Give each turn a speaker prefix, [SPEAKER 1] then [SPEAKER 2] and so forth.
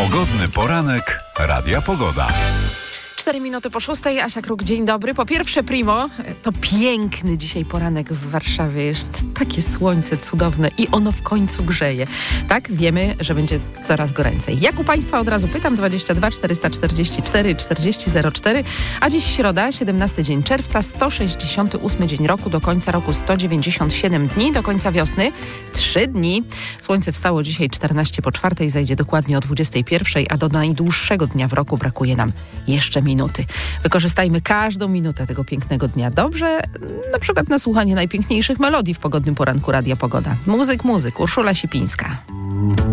[SPEAKER 1] Pogodny poranek Radia Pogoda.
[SPEAKER 2] 4 minuty po 6. Asia Kruk, dzień dobry. Po pierwsze, primo, to piękny dzisiaj poranek w Warszawie. Jest takie słońce cudowne i ono w końcu grzeje. Tak, wiemy, że będzie coraz goręcej. Jak u Państwa, od razu pytam, 22 444 4004, a dziś środa, 17 dzień czerwca, 168 dzień roku, do końca roku 197 dni, do końca wiosny 3 dni. Słońce wstało dzisiaj 14 po 4, zajdzie dokładnie o 21, a do najdłuższego dnia w roku brakuje nam jeszcze minuty. Wykorzystajmy każdą minutę tego pięknego dnia dobrze, na przykład na słuchanie najpiękniejszych melodii w pogodnym poranku Radia Pogoda. Muzyk, Urszula Sipińska.